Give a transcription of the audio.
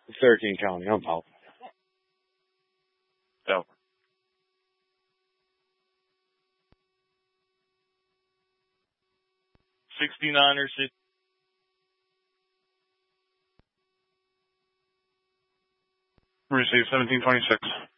13 County, I'm out. Out. 69ers. Receive 1726.